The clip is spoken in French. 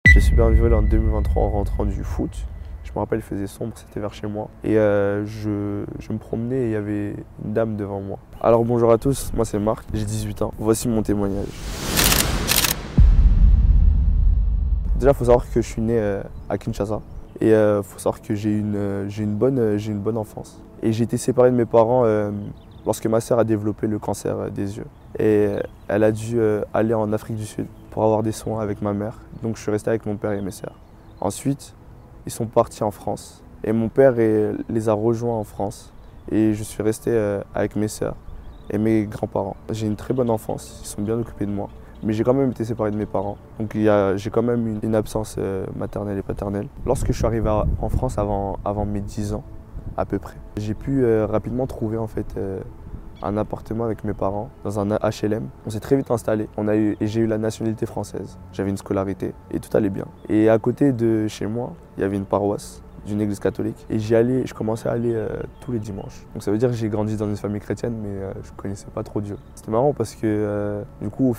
J'ai super violé en 2023 en rentrant du foot. Je me rappelle, il faisait sombre, c'était vers chez moi. Et je me promenais et il y avait une dame devant moi. Alors bonjour à tous, moi c'est Marc, j'ai 18 ans. Voici mon témoignage. Déjà, il faut savoir que je suis né à Kinshasa. Et il faut savoir que j'ai une bonne enfance. Et j'ai été séparé de mes parents lorsque ma sœur a développé le cancer des yeux. Et elle a dû aller en Afrique du Sud pour avoir des soins avec ma mère. Donc je suis resté avec mon père et mes sœurs. Ensuite, ils sont partis en France. Et mon père les a rejoints en France. Et je suis resté avec mes sœurs et mes grands-parents. J'ai une très bonne enfance, ils sont bien occupés de moi. Mais j'ai quand même été séparé de mes parents. Donc j'ai quand même une absence maternelle et paternelle. Lorsque je suis arrivé en France avant mes 10 ans, à peu près, j'ai pu rapidement trouver en fait un appartement avec mes parents dans un HLM. On s'est très vite installé. Et j'ai eu la nationalité française. J'avais une scolarité et tout allait bien. Et à côté de chez moi, il y avait une paroisse d'une église catholique. Et je commençais à aller tous les dimanches. Donc ça veut dire que j'ai grandi dans une famille chrétienne, mais je ne connaissais pas trop Dieu. C'était marrant parce que du coup,